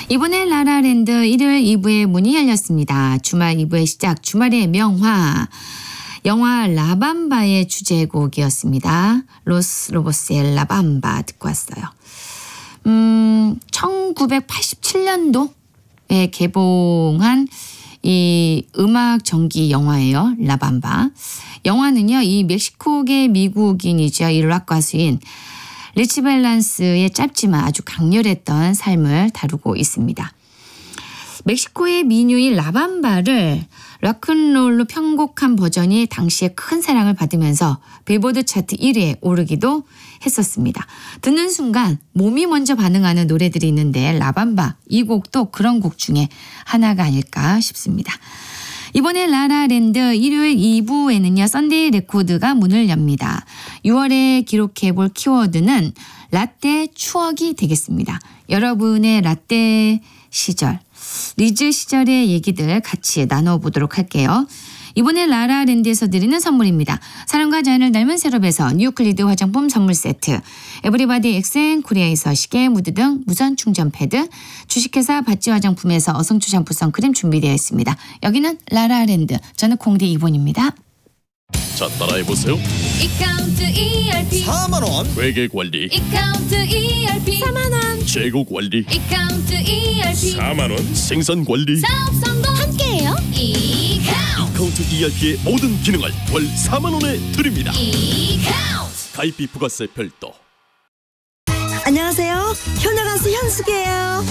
이번에 라라랜드 일요일 2부의 문이 열렸습니다. 주말 2부의 시작, 주말의 명화. 영화 라밤바의 주제곡이었습니다. 로스 로보스의 라밤바 듣고 왔어요. 1987년도에 개봉한 이 음악 전기 영화예요. 라밤바. 영화는요, 이 멕시코계 미국인이죠. 이 락 가수인 리치 밸런스의 짧지만 아주 강렬했던 삶을 다루고 있습니다. 멕시코의 민요인 라밤바를 락큰롤로 편곡한 버전이 당시에 큰 사랑을 받으면서 빌보드 차트 1위에 오르기도 했었습니다. 듣는 순간 몸이 먼저 반응하는 노래들이 있는데 라밤바, 이 곡도 그런 곡 중에 하나가 아닐까 싶습니다. 이번에 라라랜드 일요일 2부에는요. 썬데이 레코드가 문을 엽니다. 6월에 기록해볼 키워드는 라떼 추억이 되겠습니다. 여러분의 라떼 시절, 리즈 시절의 얘기들 같이 나눠보도록 할게요. 이번에 라라랜드에서 드리는 선물입니다. 사랑과 자연을 닮은 세롭에서 뉴클리드 화장품 선물 세트, 에브리바디 엑센코리아에서 시계, 무드 등 무선 충전 패드, 주식회사 바찌 화장품에서 어성초 샴푸 선크림 준비되어 있습니다. 여기는 라라랜드, 저는 콩디 이본입니다. 자, 따라해보세요. 이카운트 ERP 4만원 회계관리, 이카운트 ERP 4만원 재고관리, 이카운트 ERP 4만원 생산관리. 사업 성공 함께해요. 이카운트 ERP의 모든 기능을 월 4만원에 드립니다. 이카운트. 가입비 부가세 별도. 안녕하세요. 효녀 가수 현숙이에요.